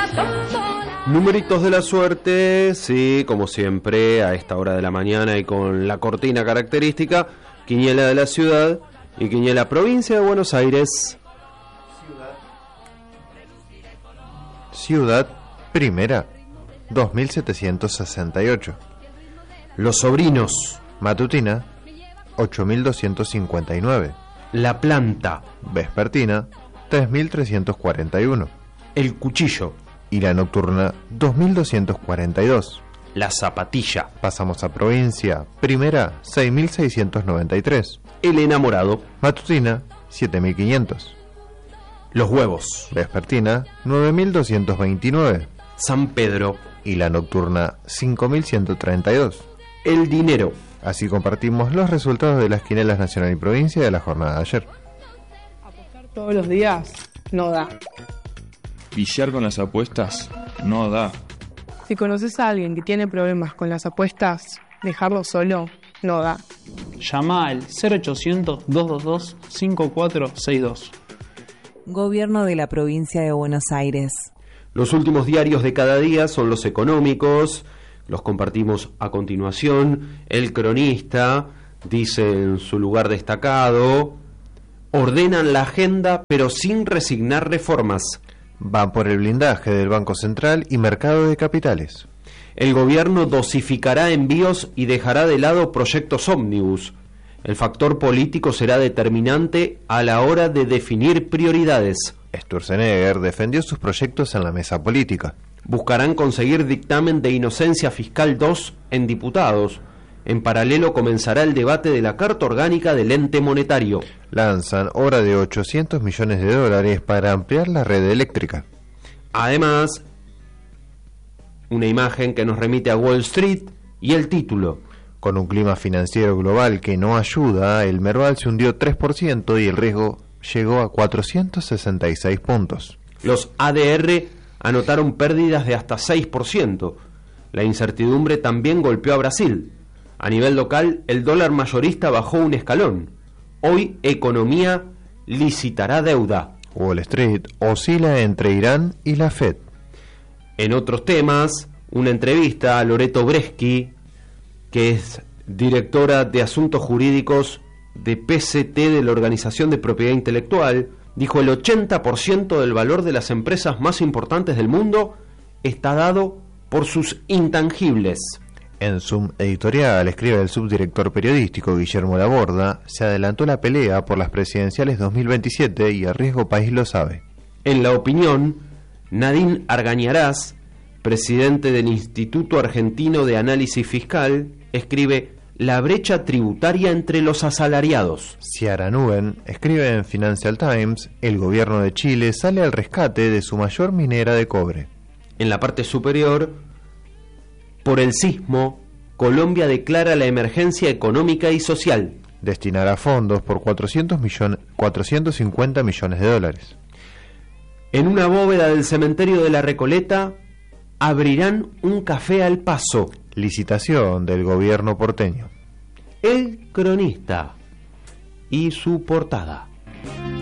Numeritos de la suerte, sí, como siempre, a esta hora de la mañana y con la cortina característica, quiniela de la ciudad y quiniela provincia de Buenos Aires. Ciudad Primera, 2768. Los Sobrinos. Matutina, 8259. La Planta. Vespertina, 3341. El Cuchillo. Y la Nocturna, 2242. La Zapatilla. Pasamos a Provincia Primera, 6693. El Enamorado. Matutina, 7500. Los Huevos. Vespertina, 9229. San Pedro. Y la Nocturna, 5132. El Dinero. Así compartimos los resultados de las quinielas nacional y provincia de la jornada de ayer. Apostar todos los días no da. Pillar con las apuestas no da. Si conoces a alguien que tiene problemas con las apuestas, dejarlo solo no da. Llama al 0800-222-5462. Gobierno de la provincia de Buenos Aires. Los últimos diarios de cada día son los económicos, los compartimos a continuación. El Cronista dice en su lugar destacado: ordenan la agenda pero sin resignar reformas. Van por el blindaje del Banco Central y mercado de capitales. El gobierno dosificará envíos y dejará de lado proyectos ómnibus. El factor político será determinante a la hora de definir prioridades. Sturzenegger defendió sus proyectos en la mesa política. Buscarán conseguir dictamen de inocencia fiscal 2 en diputados. En paralelo comenzará el debate de la Carta Orgánica del Ente Monetario. Lanzan obra de $800 millones para ampliar la red eléctrica. Además, una imagen que nos remite a Wall Street y el título: con un clima financiero global que no ayuda, el Merval se hundió 3% y el riesgo llegó a 466 puntos. Los ADR anotaron pérdidas de hasta 6%. La incertidumbre también golpeó a Brasil. A nivel local, el dólar mayorista bajó un escalón. Hoy, economía licitará deuda. Wall Street oscila entre Irán y la Fed. En otros temas, una entrevista a Loreto Breschi, que es directora de Asuntos Jurídicos de PCT de la Organización de Propiedad Intelectual, dijo: el 80% del valor de las empresas más importantes del mundo está dado por sus intangibles. En su editorial escribe el subdirector periodístico Guillermo Laborda: se adelantó la pelea por las presidenciales 2027 y el riesgo país lo sabe. En La Opinión, Nadine Argañarás, presidente del Instituto Argentino de Análisis Fiscal, escribe: la brecha tributaria entre los asalariados. Ciara Nuben escribe en Financial Times: el gobierno de Chile sale al rescate de su mayor minera de cobre. En la parte superior, por el sismo, Colombia declara la emergencia económica y social. Destinará fondos por 450 millones de dólares. En una bóveda del cementerio de La Recoleta, abrirán un café al paso. Licitación del gobierno porteño. El Cronista y su portada.